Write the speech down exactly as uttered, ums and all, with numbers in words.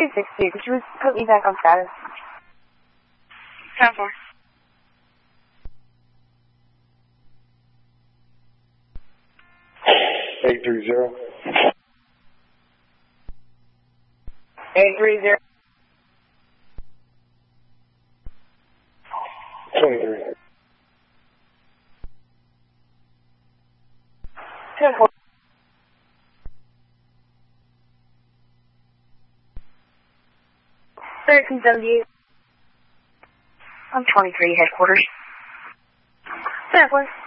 two six two, could you put me back on status? ten four. eight three zero. eight three zero. twenty-three. ten four. thirteen seventy-eight. I'm twenty-three, headquarters. ten four.